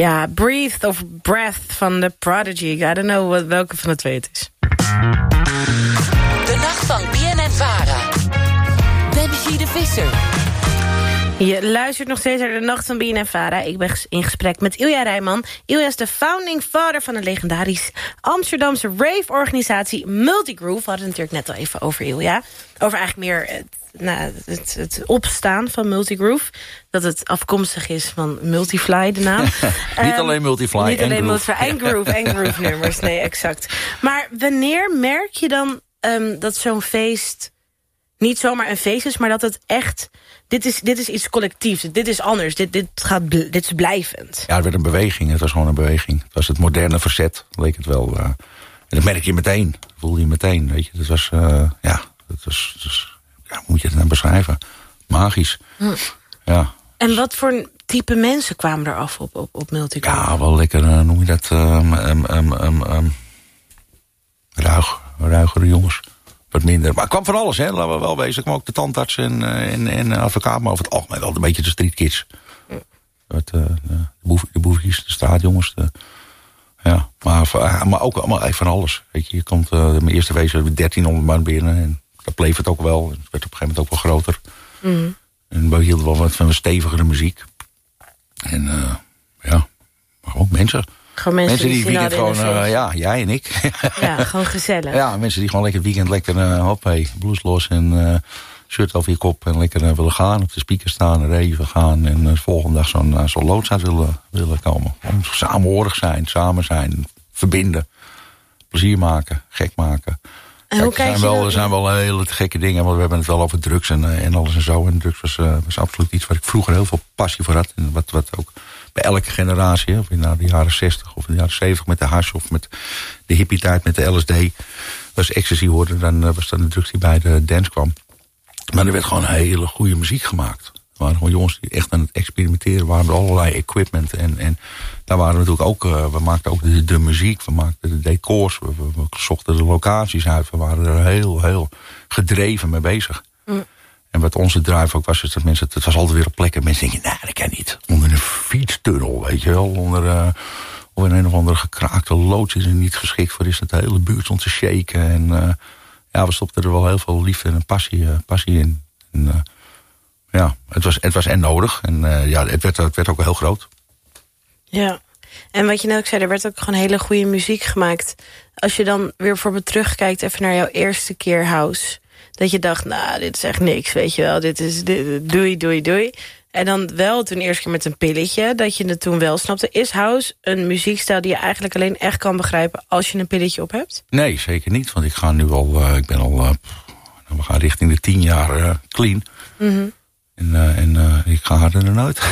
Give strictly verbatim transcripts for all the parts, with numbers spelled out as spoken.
Ja, Breathe of Breath van The Prodigy. I don't know welke van de twee het is. De nacht van B N N Vara. Benji de Visser. Je luistert nog steeds naar de Nacht van B N N Vara. Ik ben in gesprek met Ilja Rijman. Ilja is de founding father van een legendarisch Amsterdamse rave-organisatie Multigroove. We hadden het natuurlijk net al even over Ilja. Over eigenlijk meer het, nou, het, het opstaan van Multigroove. Dat het afkomstig is van Multifly, de naam. Niet alleen Multifly, Niet en alleen groove. Multifly, en Groove, en Groove nummers. Nee, exact. Maar wanneer merk je dan um, dat zo'n feest niet zomaar een feest is, maar dat het echt Dit is, dit is iets collectiefs, dit is anders, dit, dit, gaat, dit is blijvend. Ja, het werd een beweging, het was gewoon een beweging. Het was het moderne verzet, leek het wel. Uh, en dat merk je meteen, dat voelde je meteen, weet je. Dat was, uh, ja, dat was, dat was ja, hoe moet je het nou beschrijven? Magisch. Hm. Ja. En wat voor type mensen kwamen er af op, op, op Multigroove? Ja, wel lekker, uh, noem je dat, um, um, um, um, um, ruig, ruigere jongens. Wat minder. Maar het kwam van alles, hè. Laten we wel wezen. Er kwam ook de tandarts en, en, en advocaat. Maar over het algemeen wel een beetje de streetkids. Ja. Het, uh, de, boef, de boefjes, de straatjongens. De, ja. maar, maar ook allemaal van alles. Weet je, je komt uh, mijn eerste wezen dertienhonderd man binnen. En dat bleef het ook wel. Het werd op een gegeven moment ook wel groter. Mm. En we hielden wel wat van een stevigere muziek. En uh, ja, maar ook mensen. Gewoon mensen, mensen die, die het weekend gewoon, uh, ja, jij en ik. Ja, gewoon gezellig. Ja, mensen die gewoon lekker het weekend lekker, uh, hoppé, blues los en uh, shirt over je kop en lekker uh, willen gaan. Op de speaker staan, reven gaan en uh, de volgende dag zo'n uh, zo'n loods uit willen, willen komen. Om samenhorig zijn, samen zijn, verbinden, plezier maken, gek maken. En hoe kijk er, zijn je wel, dan? er zijn wel hele gekke dingen, want we hebben het wel over drugs en, uh, en alles en zo. En drugs was, uh, was absoluut iets waar ik vroeger heel veel passie voor had. En wat, wat ook bij elke generatie, of in nou de jaren zestig of in de jaren zeventig met de hash of met de hippie-tijd met de L S D, was ecstasy hoorde, dan was dan de drugs die bij de dance kwam. Maar er werd gewoon hele goede muziek gemaakt. Er waren gewoon jongens die echt aan het experimenteren waren met allerlei equipment. En, en daar waren we natuurlijk ook, uh, we maakten ook de, de muziek, we maakten de decors, we, we, we zochten de locaties uit. We waren er heel, heel gedreven mee bezig. Mm. En wat onze drive ook was, is dat mensen, het was altijd weer op plekken. Mensen denken, nou, dat kan niet. Onder een fietstunnel, weet je wel. Onder, uh, of in een of andere gekraakte loods is er niet geschikt voor. Is dat de hele buurt stond te shaken. En uh, ja, we stopten er wel heel veel liefde en passie, uh, passie in. En, uh, ja, het was, het was en nodig. En uh, ja, het werd, het werd ook wel heel groot. Ja, en wat je net ook zei, er werd ook gewoon hele goede muziek gemaakt. Als je dan weer bijvoorbeeld terugkijkt even naar jouw eerste keer house, dat je dacht, nou, dit is echt niks, weet je wel. Dit is dit, doei, doei, doei. En dan wel toen eerst keer met een pilletje, dat je het toen wel snapte. Is house een muziekstijl die je eigenlijk alleen echt kan begrijpen als je een pilletje op hebt? Nee, zeker niet. Want ik ga nu al, uh, ik ben al, uh, we gaan richting de tien jaar uh, clean. Mm-hmm. En, uh, en uh, ik ga harder dan nooit.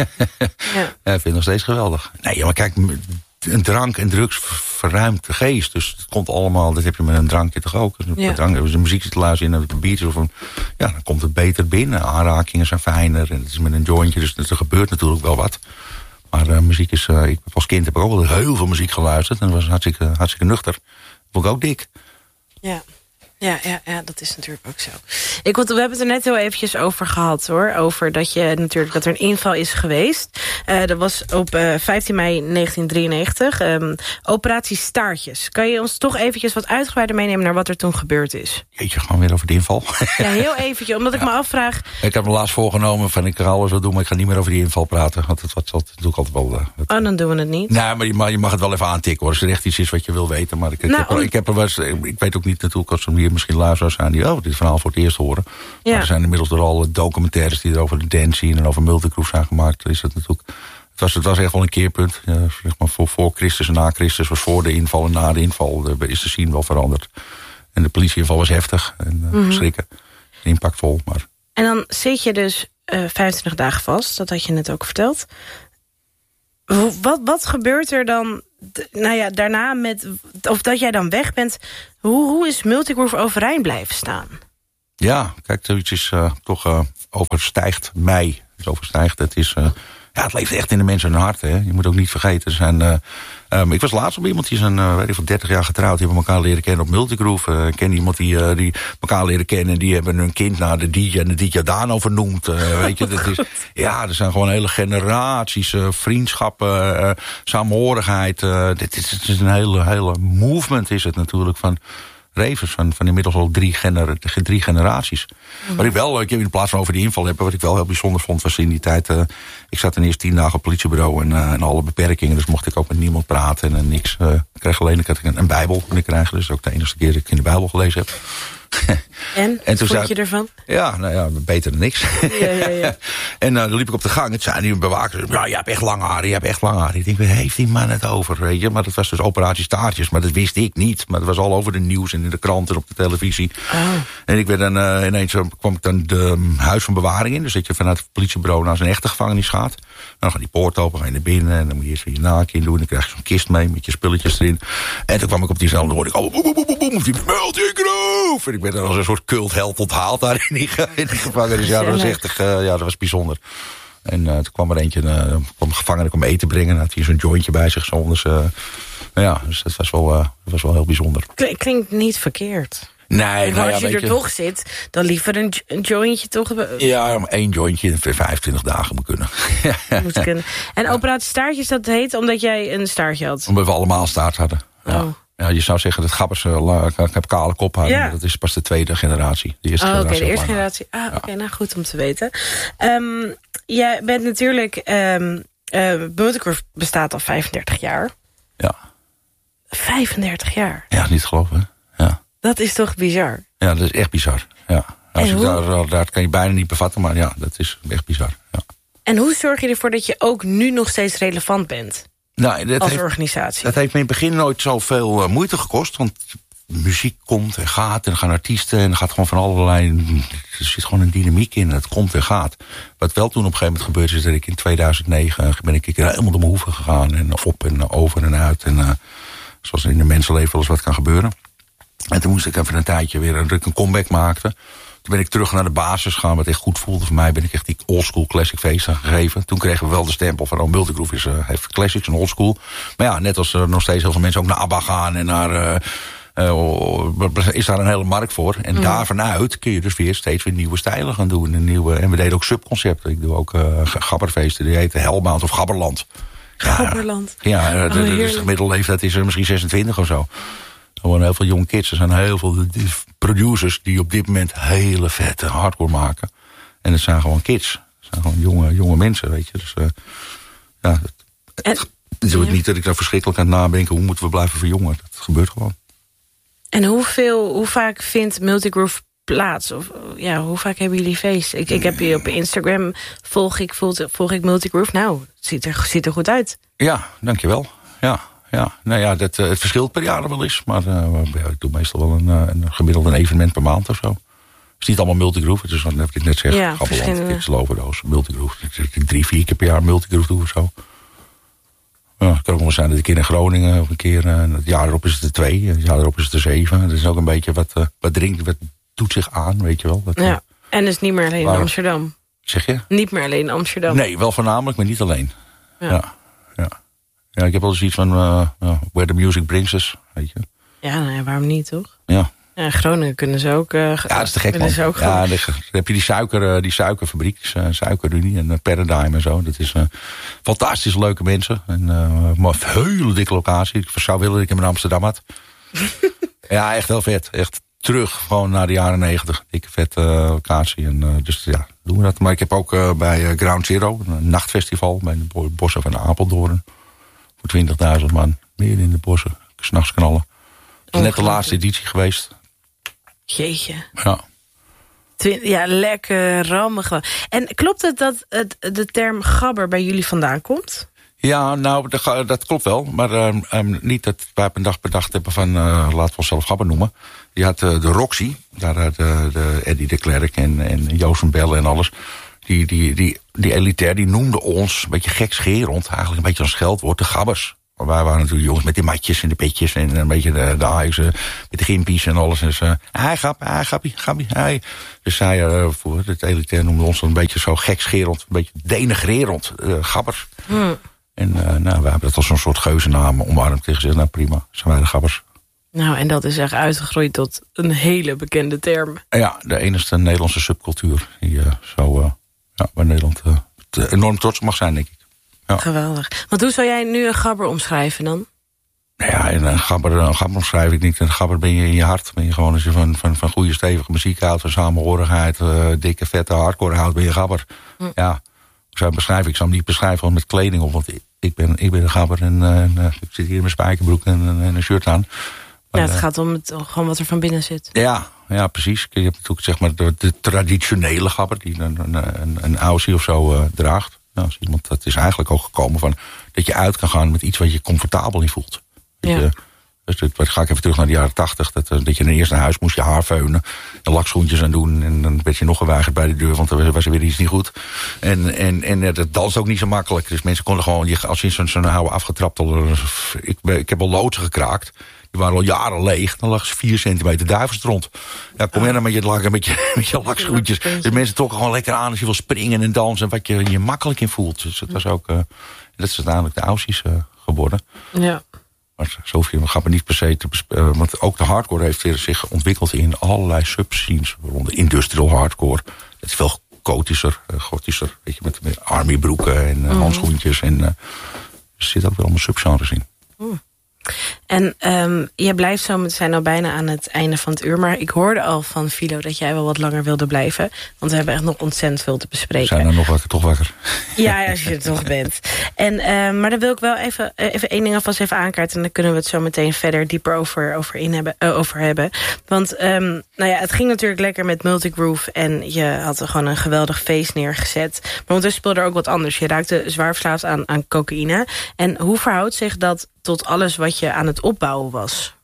Ja. Ja, ik vind het nog steeds geweldig. Nee, maar kijk, een drank en drugs verruimt de geest. Dus het komt allemaal, dat heb je met een drankje toch ook. Ja. Een drank, als je een muziek zit luisteren in een biertje of een, ja, dan komt het beter binnen. Aanrakingen zijn fijner en het is met een jointje, dus er gebeurt natuurlijk wel wat. Maar uh, muziek is, uh, ik, als kind heb ik ook al heel veel muziek geluisterd en dat was hartstikke, hartstikke nuchter. Vond ik ook dik. Ja. Ja, ja, ja, dat is natuurlijk ook zo. Ik, want we hebben het er net heel eventjes over gehad, hoor. Over dat je natuurlijk dat er een inval is geweest. Uh, dat was op uh, vijftien mei negentien drieënnegentig. Um, operatie Staartjes. Kan je ons toch eventjes wat uitgebreider meenemen naar wat er toen gebeurd is? Jeetje, gewoon weer over de inval. Ja, heel eventjes, omdat ik ja. me afvraag. Ik heb me laatst voorgenomen van ik ga alles wel doen, maar ik ga niet meer over die inval praten. Want dat, dat, dat doe ik altijd wel. Uh, dat, oh, dan doen we het niet. Nee, maar je mag, je mag het wel even aantikken, hoor. Als er echt iets is wat je wil weten. Maar ik, ik, nou, heb, er, ik, heb er wel, ik weet ook niet natuurlijk als er hier misschien luisteraars zijn die oh, dit verhaal voor het eerst horen. Ja. Maar er zijn inmiddels er al documentaires die er over de dance scene en over Multigroove zijn gemaakt. Is dat natuurlijk, het, was, het was echt wel een keerpunt. Ja, zeg maar voor, voor Christus en na Christus was voor de inval en na de inval de, is de scene wel veranderd. En de politieinval was heftig en uh, mm-hmm. schrikken. Impactvol. Maar. En dan zit je dus uh, vijfentwintig dagen vast. Dat had je net ook verteld. Wat, wat gebeurt er dan, nou ja, daarna met, of dat jij dan weg bent, hoe, hoe is Multigroove overeind blijven staan? Ja, kijk, zoiets is uh, toch uh, overstijgt mij. Het overstijgt, het is, uh, Ja, het leeft echt in de mensen hun hart. Hè. Je moet ook niet vergeten. Er zijn, uh, um, ik was laatst op iemand die is een, uh, weet ik veel, dertig jaar getrouwd. Die hebben elkaar leren kennen op Multigroove. Uh, ik ken iemand die, uh, die elkaar leren kennen. En die hebben hun kind naar de D J en de D J Dano vernoemd. Uh, weet je, dat is, ja, er zijn gewoon hele generaties. Uh, vriendschappen, uh, samenhorigheid. Uh, dit, is, dit is een hele, hele movement is het natuurlijk van... ravers van, van inmiddels al drie, gener, drie generaties. Mm. Wat ik wel, ik heb in plaats van over die inval hebben, wat ik wel heel bijzonder vond, was in die tijd, uh, ik zat ten eerste tien dagen op het politiebureau en, uh, en alle beperkingen, dus mocht ik ook met niemand praten en, en niks. Uh, ik kreeg alleen ik had een, een bijbel kunnen krijgen, dus ook de enige keer dat ik in de bijbel gelezen heb. En? en toen vond je ervan? Ja, nou ja, beter dan niks. Ja, ja, ja. En uh, dan liep ik op de gang. Het zei die bewaker, ja, je hebt echt lang haar, je hebt echt lang haar. Ik denk, waar heeft die man het over, weet je? Maar dat was dus operatie Staartjes, maar dat wist ik niet. Maar dat was al over de nieuws en in de krant en op de televisie. Oh. En ik werd dan uh, ineens, uh, kwam ik dan de um, huis van bewaring in. Dus dat je vanuit het politiebureau naar zijn echte gevangenis gaat. Dan gaan die poort open, ga je naar binnen en dan moet je eerst weer je naak in doen. Dan krijg je zo'n kist mee met je spulletjes erin. En toen kwam ik op diezelfde, hoorde ik, oh, boem, boem, boem, boem, die Multigroove. En ik ben dan als een soort cultheld onthaald daar in die, in die gevangenis. Ja, dat was echt, uh, ja, dat was bijzonder. En uh, toen kwam er eentje, uh, kwam een gevangene om eten brengen. Dan had hij zo'n jointje bij zich. Zo, dus, uh, ja, dus dat was wel, uh, dat was wel heel bijzonder. Klinkt niet verkeerd. Nee, nou als ja, je er je... toch zit, dan liever een, een jointje toch? Ja, om één jointje in vijfentwintig dagen moet kunnen. moet kunnen. En operatie Staartjes, dat heet omdat jij een staartje had? Omdat we allemaal een staart hadden. Ja. Oh. Ja, je zou zeggen dat Gabbers uh, heb kale kop hadden. Ja. Dat is pas de tweede generatie. De eerste oh, generatie. Oké, de eerste generatie. Ah, oké, okay, nou goed om te weten. Um, jij bent natuurlijk... Um, uh, Multigroove bestaat al vijfendertig jaar. Ja. vijfendertig jaar? Ja, niet geloven, hè? Ja. Dat is toch bizar? Ja, dat is echt bizar, ja. Als je daar, daar kan je bijna niet bevatten, maar ja, dat is echt bizar, ja. En hoe zorg je ervoor dat je ook nu nog steeds relevant bent? Nou, dat als heeft, organisatie. Dat heeft me in het begin nooit zoveel uh, moeite gekost. Want muziek komt en gaat en er gaan artiesten en er gaat gewoon van allerlei... Er zit gewoon een dynamiek in, het komt en gaat. Wat wel toen op een gegeven moment gebeurd is, dat ik in tweeduizend negen ben ik helemaal door mijn hoeven gegaan. En op en over en uit. En uh, zoals in een mensenleven wel eens wat kan gebeuren. En toen moest ik even een tijdje weer dat ik een comeback maakte. Toen ben ik terug naar de basis gegaan, wat echt goed voelde voor mij. Ben ik echt die oldschool classic feesten gegeven. Toen kregen we wel de stempel van, oh, Multigroove is, uh, heeft classics en oldschool. Maar ja, net als er nog steeds heel veel mensen ook naar ABBA gaan en naar... Uh, uh, is daar een hele markt voor. En mm. daarvanuit kun je dus weer steeds weer nieuwe stijlen gaan doen. En, nieuwe, en we deden ook subconcepten. Ik doe ook uh, gabberfeesten, die heten Hellbound of Gabberland. Gabberland. Ja, ja, de, de, de, de gemiddelde leeftijd is er misschien zesentwintig of zo. Gewoon heel veel jonge kids. Er zijn heel veel producers die op dit moment hele vette hardcore maken. En het zijn gewoon kids. Het zijn gewoon jonge, jonge mensen, weet je. Dus uh, ja, het, en, het is ook ja. niet dat ik daar verschrikkelijk aan het nadenken. Hoe moeten we blijven verjongen? Dat gebeurt gewoon. En hoeveel, hoe vaak vindt Multigroove plaats? Of ja, hoe vaak hebben jullie feest? Ik, ik heb je op Instagram, volg ik, volg, volg ik Multigroove. Nou, het ziet er, ziet er goed uit. Ja, dankjewel. Ja. Ja, nou ja, dat, uh, het verschilt per jaar wel eens. Maar uh, ja, ik doe meestal wel een, uh, een gemiddeld een evenement per maand of zo. Het is niet allemaal Multigroove. Het is wat ik net zeg. Ja, Gabberland, Kids Loverdoos, Multigroove. Ik drie, vier keer per jaar Multigroove doe of zo. Ja, het kan ook wel zijn dat ik in Groningen of een keer... Uh, het jaar erop is het er twee, het jaar erop is het er zeven. Dat is ook een beetje wat, uh, wat drinkt, wat doet zich aan, weet je wel. Dat, ja, en is niet meer alleen waar, in Amsterdam. Zeg je? Niet meer alleen in Amsterdam. Nee, wel voornamelijk, maar niet alleen. Ja, ja. ja. Ja, ik heb wel eens iets van uh, uh, where the music brings us, weet je. Ja, nou ja, waarom niet, toch? Ja. Ja, Groningen kunnen ze ook... Uh, ja, dat is te gek, man. Ook ja, dan heb je die, suiker, uh, die suikerfabriek, uh, Suikerunie en uh, Paradigm en zo. Dat is uh, fantastisch leuke mensen. En uh, maar een hele dikke locatie. Ik zou willen dat ik hem in Amsterdam had. Ja, echt heel vet. Echt terug, gewoon naar de jaren negentig. Dikke vette uh, locatie. En, uh, dus ja, doen we dat. Maar ik heb ook uh, bij uh, Ground Zero, een nachtfestival bij de bossen van Apeldoorn. Voor twintigduizend man, meer in de bossen, 's nachts knallen. Het is net de laatste editie geweest. Jeetje. Ja. Twin, ja, lekker rammig. En klopt het dat het, de term gabber bij jullie vandaan komt? Ja, nou, dat, dat klopt wel. Maar um, um, niet dat wij op een dag bedacht hebben van... Uh, laten we onszelf gabber noemen. Je had uh, de Roxy, daar had uh, de Eddie de Klerk en, en Joost van Bellen en alles... Die, die, die, die elitair, die noemde ons, een beetje gekscherend... eigenlijk een beetje als scheldwoord, de gabbers. Maar wij waren natuurlijk jongens met die matjes en de petjes en een beetje de, de Ajaxen met de gimpies en alles. En ze, hij grap, hij grappie, grappie, hij. Dus zij, uh, voor het elitair noemde ons dan een beetje zo gekscherend, een beetje denigrerend, uh, gabbers. Hmm. En uh, nou, wij hebben dat als zo'n soort geuzennaam omarmd tegen gezegd, nou prima, zijn wij de gabbers. Nou, en dat is echt uitgegroeid tot een hele bekende term. Ja, de enige Nederlandse subcultuur die uh, zo uh, ja, bij Nederland uh, enorm trots mag zijn, denk ik. Ja. Geweldig. Want hoe zou jij nu een gabber omschrijven dan? Ja, en een gabber, een gabber omschrijf ik niet. Een gabber ben je in je hart. Ben je gewoon, als je van, van, van goede stevige muziek houdt, van samenhorigheid, uh, dikke, vette hardcore houdt, ben je gabber. Hm. Ja, ik zou hem beschrijven. Ik zou hem niet beschrijven met kleding op, want ik, ik, ben, ik ben een gabber en uh, ik zit hier in mijn spijkerbroek en, en een shirt aan. Maar, ja, het gaat om het, gewoon wat er van binnen zit. Ja, ja, precies. Je hebt natuurlijk zeg maar de, de traditionele gabber die een, een, een, een Aussie of zo uh, draagt. Nou, als iemand, dat is eigenlijk ook gekomen van dat je uit kan gaan met iets wat je comfortabel in voelt. Ja. Je, dus dat ga ik even terug naar de jaren tachtig. Dat, dat je eerst naar huis moest je haar veunen. En lakschoentjes aan doen. En dan werd je nog geweigerd bij de deur. Want er was er weer iets niet goed. En, en, en dat danst ook niet zo makkelijk. Dus mensen konden gewoon, als je zo'n zo'n oude afgetrapt. Ik, ik heb al loodsen gekraakt. Die waren al jaren leeg. Dan lag ze vier centimeter duivenstront. Ja, kom jij dan met je, met je, met je lakschoentjes. Dus mensen trokken gewoon lekker aan als je wil springen en dansen. En wat je je makkelijk in voelt. Dus dat was ook, uh, dat is uiteindelijk de Aussies uh, geworden. Ja. Maar zoveel gaat me niet per se te bespreken. Uh, want ook de hardcore heeft weer zich ontwikkeld in allerlei subscenes. Waaronder industrial hardcore. Het is veel gotischer, uh, gotischer. Weet je, met, met armybroeken en uh, mm. handschoentjes. En uh, er zit ook wel allemaal subgenres in. Mm. En um, je blijft zo, we zijn al bijna aan het einde van het uur. Maar ik hoorde al van Philo dat jij wel wat langer wilde blijven. Want we hebben echt nog ontzettend veel te bespreken. Zijn er nog wakker, toch wakker? Ja, als je er toch bent. En, uh, maar dan wil ik wel even, even één ding alvast even aankaarten. En dan kunnen we het zo meteen verder dieper over, over, in hebben, uh, over hebben. Want um, nou ja, het ging natuurlijk lekker met Multigroove. En je had er gewoon een geweldig feest neergezet. Maar ondertussen speelde er ook wat anders. Je raakte zwaar verslaafd aan, aan cocaïne. En hoe verhoudt zich dat tot alles wat je aan het opbouwen was?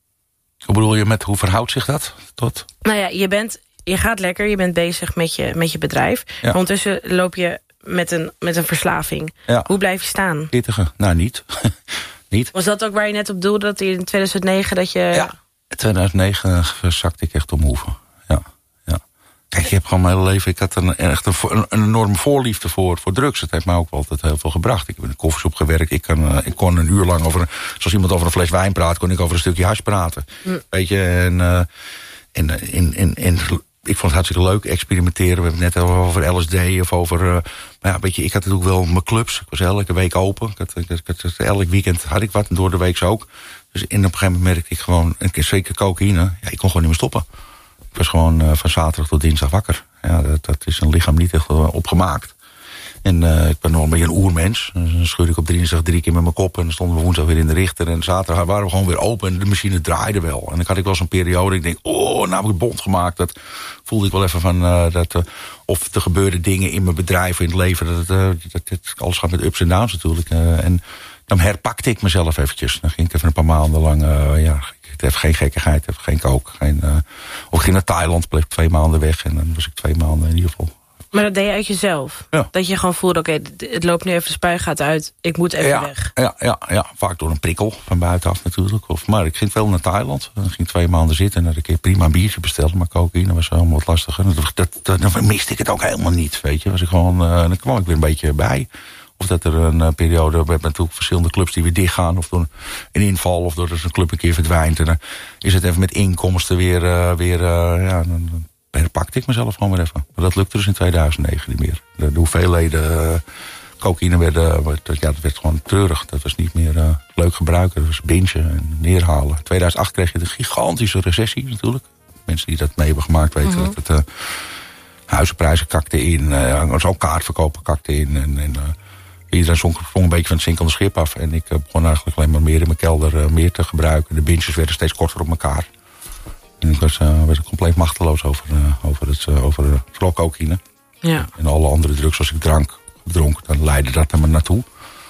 Hoe bedoel je met hoe verhoudt zich dat tot? Nou ja, je, bent, je gaat lekker, je bent bezig met je, met je bedrijf. Ja. Maar ondertussen loop je met een, met een verslaving. Ja. Hoe blijf je staan? Pittige, nou niet. niet. Was dat ook waar je net op doelde, dat in tweeduizend negen dat je... Ja, in tweeduizend negen zakte ik echt omhoeven. Ja, ja. Kijk, je hebt gewoon mijn hele leven... Ik had een, echt een, een, een enorme voorliefde voor, voor drugs. Dat heeft mij ook altijd heel veel gebracht. Ik heb in een koffieshop gewerkt. Ik, kan, uh, ik kon een uur lang over... Zoals iemand over een fles wijn praat... kon ik over een stukje hash praten. Mm. Weet je, en... Uh, en, en, en, en ik vond het hartstikke leuk, experimenteren. We hebben het net over L S D of over... Uh, maar ja, weet je, ik had natuurlijk wel mijn clubs. Ik was elke week open. Ik had, ik had, ik had, elk weekend had ik wat en door de week ook. Dus in op een gegeven moment merkte ik gewoon... een keer zeker cocaïne. Ja, ik kon gewoon niet meer stoppen. Ik was gewoon uh, van zaterdag tot dinsdag wakker. Ja, dat, dat is een lichaam niet echt uh, opgemaakt. En uh, ik ben nog een beetje een oermens. Dus dan schudde ik op dinsdag drie keer met mijn kop. En dan stonden we woensdag weer in de richter. En zaterdag waren we gewoon weer open. En de machine draaide wel. En dan had ik wel zo'n periode. Ik denk, oh, nou heb ik het bond gemaakt. Dat voelde ik wel even van... Uh, dat, uh, of er gebeurden dingen in mijn bedrijf, in het leven. Dat, uh, dat, dat, alles gaat met ups en downs natuurlijk. Uh, en dan herpakte ik mezelf eventjes. Dan ging ik even een paar maanden lang... Uh, ja, ik heb geen gekkigheid, heb geen kook. Geen, uh, of ik ging naar Thailand, bleef twee maanden weg. En dan was ik twee maanden in ieder geval... Maar dat deed je uit jezelf? Ja. Dat je gewoon voelde, oké, okay, het loopt nu even, de spuigaat uit. Ik moet even ja, weg. Ja, ja, ja, vaak door een prikkel van buitenaf natuurlijk. Of, maar ik ging veel naar Thailand. Dan ging ik twee maanden zitten en dan had ik een keer prima een biertje besteld. Maar cocaïne was helemaal wat lastiger. Dat, dat, dat, dan miste ik het ook helemaal niet, weet je. Was ik gewoon, uh, dan kwam ik weer een beetje bij. Of dat er een uh, periode, we hebben natuurlijk verschillende clubs die weer dichtgaan. Of door een inval, of doordat een club een keer verdwijnt. En dan is het even met inkomsten weer, uh, weer uh, ja... Dan, herpakte ik mezelf gewoon weer even. Maar dat lukte dus in tweeduizend negen niet meer. De, de hoeveelheden uh, cocaïne werden, uh, ja, dat werd gewoon treurig. Dat was niet meer uh, leuk gebruiken. Dat was bingen en neerhalen. In tweeduizend acht kreeg je de gigantische recessie natuurlijk. Mensen die dat mee hebben gemaakt weten mm-hmm. dat het... Uh, huizenprijzen kakten in. Uh, ook kaartverkopen kakten in. En, en, uh, iedereen sprong een beetje van het zinkende schip af. En ik uh, begon eigenlijk alleen maar meer in mijn kelder uh, meer te gebruiken. De binges werden steeds korter op elkaar. En ik was, uh, was compleet machteloos over, uh, over, het, uh, over uh, vooral cocaïne. Ja. En alle andere drugs, als ik drank, dronk, dan leidde dat er maar naartoe.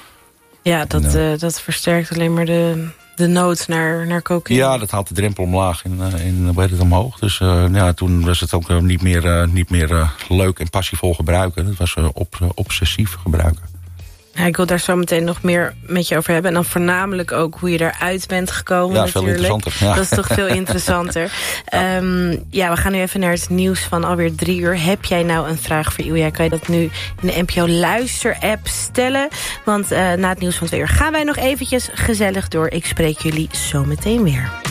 Ja, dat, en, uh, uh, dat versterkt alleen maar de, de nood naar, naar cocaïne. Ja, dat haalt de drempel omlaag en uh, in, werd het omhoog. Dus uh, ja, toen was het ook uh, niet meer, uh, niet meer uh, leuk en passievol gebruiken. Het was uh, op, uh, obsessief gebruiken. Ja, ik wil daar zo meteen nog meer met je over hebben. En dan voornamelijk ook hoe je eruit bent gekomen. Ja, natuurlijk. veel interessanter. Ja. Dat is toch veel interessanter. ja. Um, ja, we gaan nu even naar het nieuws van alweer drie uur. Heb jij nou een vraag voor Ilja? Kan je dat nu in de N P O Luister-app stellen? Want uh, na het nieuws van twee uur gaan wij nog eventjes gezellig door. Ik spreek jullie zo meteen weer.